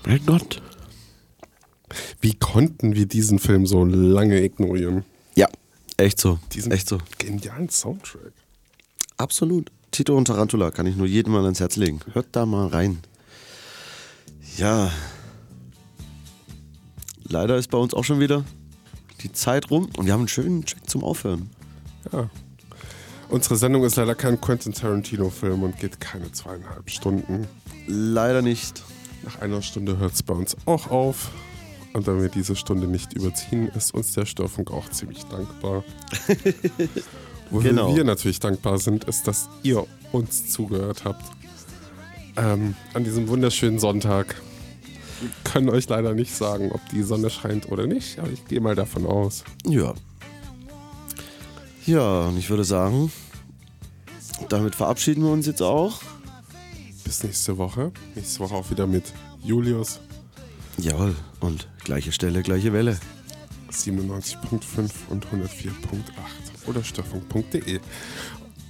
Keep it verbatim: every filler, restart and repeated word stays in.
Mein Gott. Wie konnten wir diesen Film so lange ignorieren? Ja, echt so. Diesen echt so. Genialen Soundtrack. Absolut. Tito und Tarantula kann ich nur jedem mal ans Herz legen. Hört da mal rein. Ja. Leider ist bei uns auch schon wieder die Zeit rum und wir haben einen schönen Check zum Aufhören. Ja. Unsere Sendung ist leider kein Quentin Tarantino-Film und geht keine zweieinhalb Stunden. Leider nicht. Nach einer Stunde hört es bei uns auch auf. Und wenn wir diese Stunde nicht überziehen, ist uns der Störfunk auch ziemlich dankbar. Wofür Genau. wir natürlich dankbar sind, ist, dass ihr uns zugehört habt. Ähm, an diesem wunderschönen Sonntag. Wir können euch leider nicht sagen, ob die Sonne scheint oder nicht, aber ich gehe mal davon aus. Ja. Ja, und ich würde sagen, damit verabschieden wir uns jetzt auch. Bis nächste Woche. Nächste Woche auch wieder mit Julius. Jawohl, und gleiche Stelle, gleiche Welle. siebenundneunzig Komma fünf und hundertvier Komma acht oder störfunk punkt de.